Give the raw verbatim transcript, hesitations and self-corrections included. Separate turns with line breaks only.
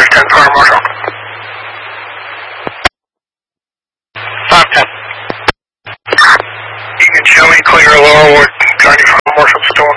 ten Fire Marshal. five ten. You can show me clear Laurel, we're trying to Fire Marshal Storm.